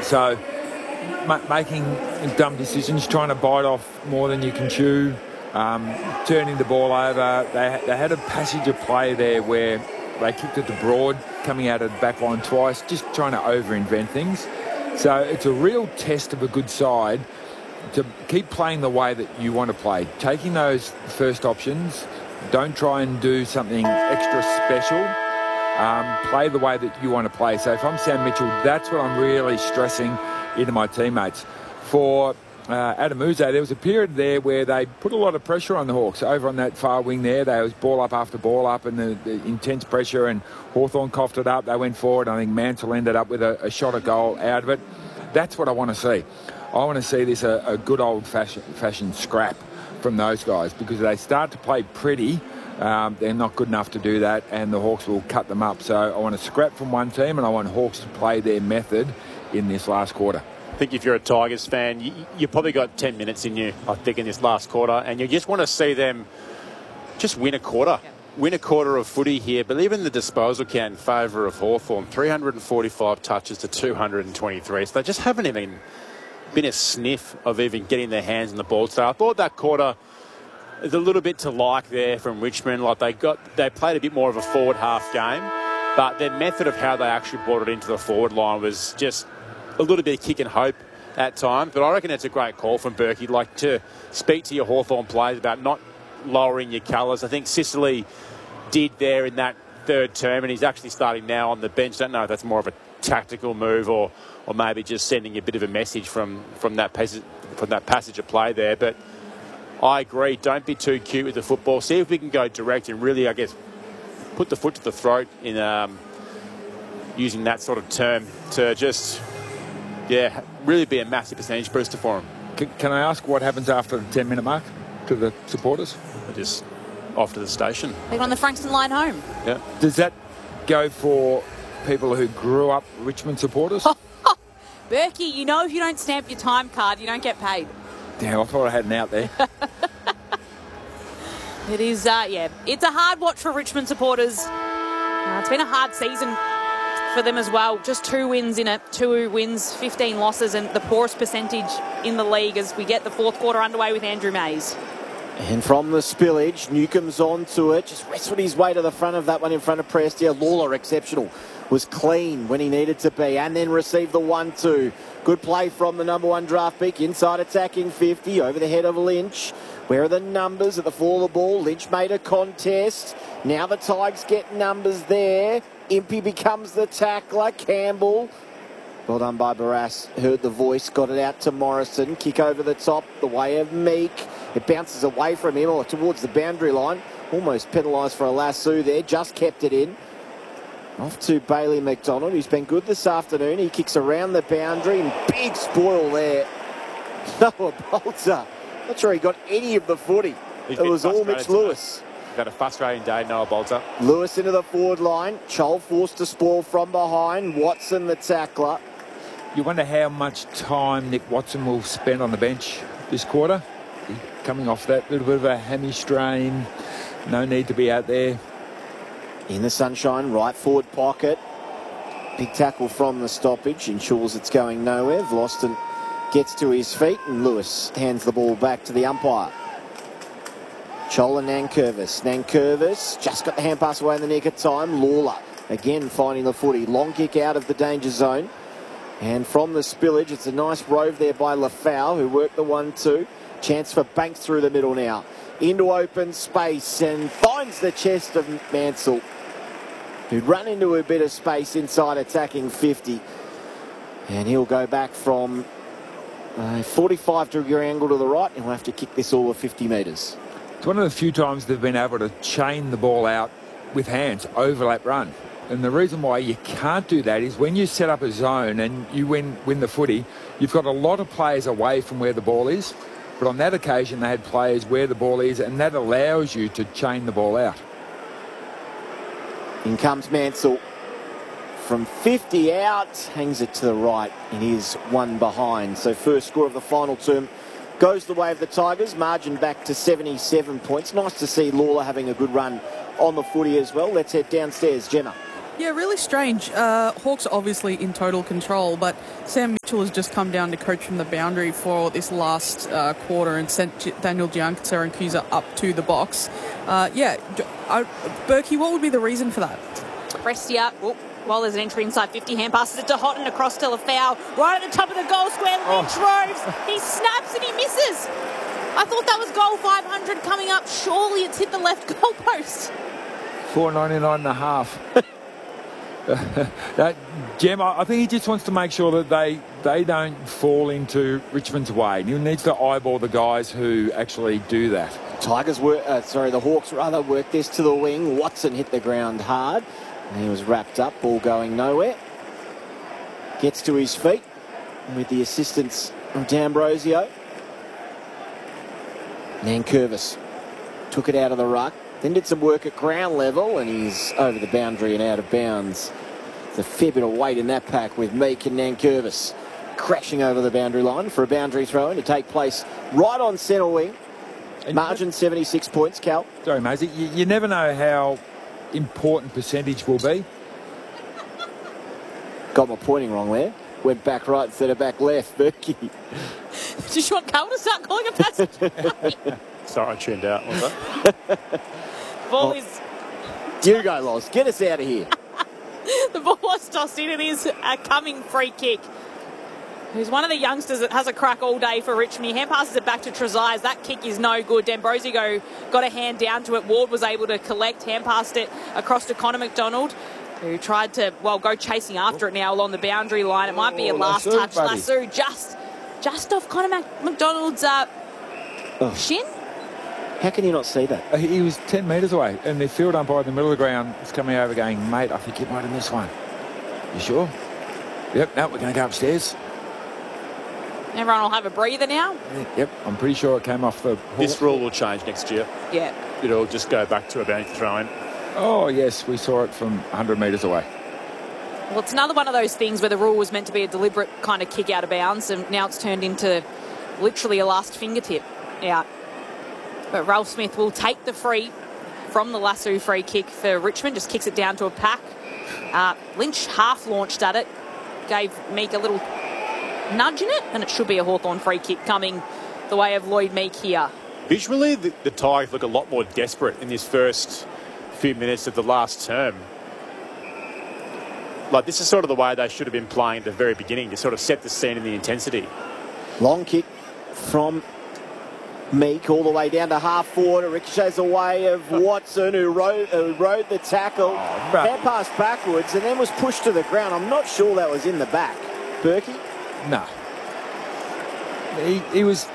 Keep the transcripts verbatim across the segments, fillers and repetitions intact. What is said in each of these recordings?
So ma making dumb decisions, trying to bite off more than you can chew, um, turning the ball over. They, they had a passage of play there where they kicked it to Broad, coming out of the back line twice, just trying to over-invent things. So it's a real test of a good side to keep playing the way that you want to play. Taking those first options, don't try and do something extra special. Um, play the way that you want to play. So if I'm Sam Mitchell, that's what I'm really stressing into my teammates. For uh, Adam Uze, there was a period there where they put a lot of pressure on the Hawks. Over on that far wing there, they was ball up after ball up and the, the intense pressure, and Hawthorn coughed it up. They went forward. I think Mansell ended up with a, a shot at goal out of it. That's what I want to see. I want to see this a, a good old-fashioned fashioned scrap from those guys, because they start to play pretty. Um, they're not good enough to do that, and the Hawks will cut them up. So I want to scrap from one team, and I want Hawks to play their method in this last quarter. I think if you're a Tigers fan, you, you probably got ten minutes in you, I think, in this last quarter, and you just want to see them just win a quarter. Yeah. Win a quarter of footy here, but even the disposal count in favour of Hawthorn, three hundred forty-five touches to two hundred twenty-three. So they just haven't even been a sniff of even getting their hands on the ball. So I thought that quarter is a little bit to like there from Richmond. Like they got, they played a bit more of a forward half game, but their method of how they actually brought it into the forward line was just a little bit of kick and hope at times. But I reckon it's a great call from Berkey, like to speak to your Hawthorn players about not lowering your colours. I think Sicily did there in that third term, and he's actually starting now on the bench. I don't know if that's more of a tactical move or or maybe just sending a bit of a message from from that passage from that passage of play there. But I agree, don't be too cute with the football. See if we can go direct and really, I guess, put the foot to the throat in um, using that sort of term to just, yeah, really be a massive percentage booster for them. Can, can I ask what happens after the ten minute mark to the supporters? They're just off to the station. They're on the Frankston line home. Yeah. Does that go for people who grew up Richmond supporters? Berkey, you know if you don't stamp your time card, you don't get paid. Damn, I thought I had an out there. It is, uh, yeah, it's a hard watch for Richmond supporters. Uh, it's been a hard season for them as well. Just two wins in it, two wins, fifteen losses, and the poorest percentage in the league as we get the fourth quarter underway with Andrew Mays. And from the spillage, Newcomb's onto it. Just wrestled his way to the front of that one in front of Prestia. Lawler, exceptional. Was clean when he needed to be, and then received the one two. Good play from the number one draft pick. Inside attacking fifty over the head of Lynch. Where are the numbers at the fall of the ball? Lynch made a contest. Now the Tigers get numbers there. Impey becomes the tackler. Campbell. Well done by Barras. Heard the voice. Got it out to Morrison. Kick over the top. The way of Meek. It bounces away from him or towards the boundary line. Almost penalised for a lasso there. Just kept it in. Off to Bailey McDonald, who's been good this afternoon. He kicks around the boundary and big spoil there. Noah Bolter. Not sure he got any of the footy. He's it was all Mitch Lewis. He's had a frustrating day, Noah Bolter. Lewis into the forward line. Chol forced to spoil from behind. Watson the tackler. You wonder how much time Nick Watson will spend on the bench this quarter. He's coming off that little bit of a hammy strain. No need to be out there. In the sunshine, right forward pocket. Big tackle from the stoppage. Ensures it's going nowhere. Vlosten gets to his feet and Lewis hands the ball back to the umpire. Chol and Nankervis. Nankervis just got the hand pass away in the nick of time. Lawler again finding the footy. Long kick out of the danger zone. And from the spillage, it's a nice rove there by Lafau, who worked the one two. Chance for Banks through the middle now. Into open space and finds the chest of Mansell, who'd run into a bit of space inside attacking fifty. And he'll go back from a forty-five degree angle to the right, and he'll have to kick this all of fifty metres. It's one of the few times they've been able to chain the ball out with hands, overlap run. And the reason why you can't do that is when you set up a zone and you win, win the footy, you've got a lot of players away from where the ball is. But on that occasion, they had players where the ball is, and that allows you to chain the ball out. In comes Mansell. From fifty out, hangs it to the right. It is one behind. So first score of the final term goes the way of the Tigers. Margin back to seventy-seven points. Nice to see Lawler having a good run on the footy as well. Let's head downstairs. Gemma. Yeah, really strange. Uh, Hawks are obviously in total control, but Sam Mitchell has just come down to coach from the boundary for this last uh, quarter and sent J- Daniel Giancarlo up to the box. Uh, yeah, uh, Berkey, what would be the reason for that? Prestia, oh, well, there's an entry inside fifty, hand passes it to Houghton across to Lafau, right at the top of the goal square. Lynch Oh. roves, he snaps and he misses. I thought that was goal five hundred coming up. Surely it's hit the left goal post. four ninety-nine and a half. That Gem, I I think he just wants to make sure that they they don't fall into Richmond's way. He needs to eyeball the guys who actually do that. Tigers work, uh, sorry, the Hawks rather work this to the wing. Watson hit the ground hard. And he was wrapped up, ball going nowhere. Gets to his feet with the assistance of D'Ambrosio. Nankervis took it out of the ruck, then did some work at ground level, and he's over the boundary and out of bounds. There's a fair bit of weight in that pack with Meek and Nankervis crashing over the boundary line for a boundary throw-in to take place right on centre wing. And Margin seventy-six points, Cal. Sorry, Maisie, you, you never know how important percentage will be. Got my pointing wrong there. Went back right instead of back left. Berkey. Did you want Carl to start calling a passage? Sorry, I tuned out. What was that? Ball Oh. is, You go, Loz. Get us out of here. the ball was tossed in. It is a coming free kick. Who's one of the youngsters that has a crack all day for Richmond. He hand passes it back to Trezise. That kick is no good. D'Ambrosio got a hand down to it. Ward was able to collect, hand passed it across to Connor McDonald, who tried to, well, go chasing after it now along the boundary line. It might be a Oh, last Lasso, touch. buddy. Lasso just, just off Connor Mac- McDonald's uh, Oh. shin. How can you not see that? Uh, He was ten metres away, and the field umpire in the middle of the ground is coming over going, mate, I think you might have missed one. You sure? Yep, now we're going to go upstairs. Everyone will have a breather now. Yep, I'm pretty sure it came off the... This rule will change next year. Yeah. It'll just go back to a boundary throw-in. Oh, yes, we saw it from one hundred metres away. Well, it's another one of those things where the rule was meant to be a deliberate kind of kick out of bounds, and now it's turned into literally a last fingertip out. But Ralph Smith will take the free from the Lasso free kick for Richmond, just kicks it down to a pack. Uh, Lynch half launched at it, gave Meek a little nudge in it, and it should be a Hawthorn free kick coming the way of Lloyd Meek here. Visually, the, the Tigers look a lot more desperate in this first few minutes of the last term. Like, this is sort of the way they should have been playing at the very beginning to sort of set the scene and the intensity. Long kick from Meek all the way down to half forward. It ricochets away of Watson, who rode, uh, rode the tackle. right. Hand passed backwards and then was pushed to the ground. I'm not sure that was in the back. Berkey? No. He, he was...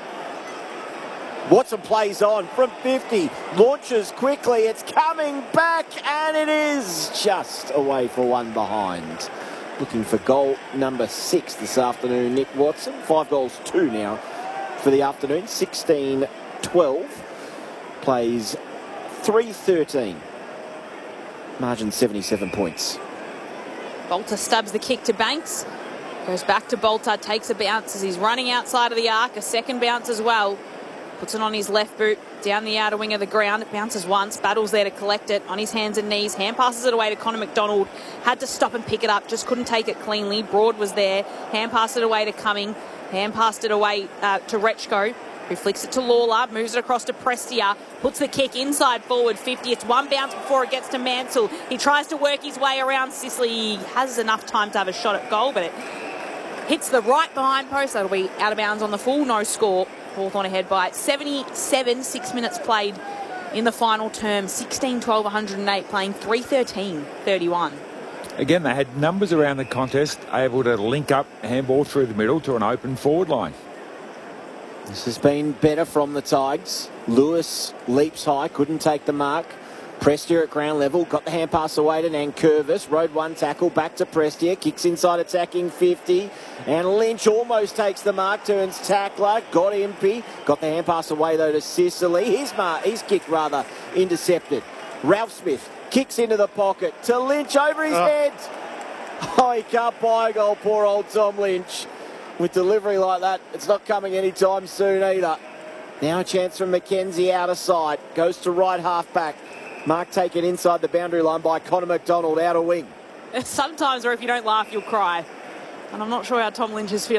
Watson plays on from fifty, launches quickly, it's coming back, and it is just away for one behind. Looking for goal number six this afternoon, Nick Watson. Five goals, two now for the afternoon, sixteen twelve. Plays three thirteen. Margin seventy-seven points. Bolter stubs the kick to Banks. Goes back to Bolter, takes a bounce as he's running outside of the arc. A second bounce as well. Puts it on his left boot, down the outer wing of the ground. It bounces once, battles there to collect it on his hands and knees. Hand passes it away to Connor McDonald. Had to stop and pick it up, just couldn't take it cleanly. Broad was there. Hand passed it away to Cumming. Hand passed it away uh, to Rechko, who flicks it to Lawler, moves it across to Prestia, puts the kick inside forward fifty. It's one bounce before it gets to Mansell. He tries to work his way around Sicily. He has enough time to have a shot at goal, but it hits the right behind post. That'll be out of bounds on the full, no score. Hawthorn ahead by seventy-seven, six minutes played in the final term. sixteen twelve, one hundred eight, playing three thirteen, thirty-one. Again, they had numbers around the contest, able to link up handball through the middle to an open forward line. This has been better from the Tigers. Lewis leaps high, couldn't take the mark. Prestia at ground level, got the hand pass away to Nankervis, rode one tackle, back to Prestia, kicks inside attacking fifty, and Lynch almost takes the mark, turns tackler, got Impey, got the hand pass away though to Sicily, his, mark, his kick rather intercepted. Ralph Smith kicks into the pocket to Lynch over his Oh. head. Oh, he can't buy a goal, poor old Tom Lynch. With delivery like that, it's not coming anytime soon either. Now a chance from McKenzie out of sight, goes to right half back. Mark taken inside the boundary line by Connor McDonald, out of wing. Sometimes, or if you don't laugh, you'll cry. And I'm not sure how Tom Lynch is feeling.